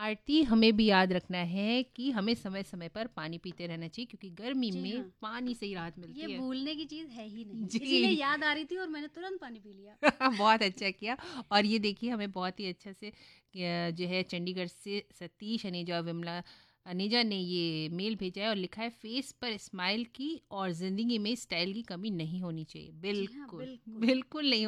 आरती हमें भी याद रखना है कि हमें समय समय पर पानी पीते रहना चाहिए, क्योंकि गर्मी जी में हाँ, पानी से ही राहत ये मिलती है। भूलने की चीज़ है ही नहीं, इसीलिए जी। याद आ रही थी और मैंने तुरंत पानी पी लिया। बहुत अच्छा किया। और ये देखिए हमें बहुत ही अच्छा से जो है चंडीगढ़ से सतीश अनेजा और विमला अनेजा ने ये मेल भेजा है और लिखा है, फेस पर स्माइल की और ज़िंदगी में स्टाइल की कमी नहीं होनी चाहिए। जी हाँ, बिल्कुल, बिल्कुल। बिल्कुल नहीं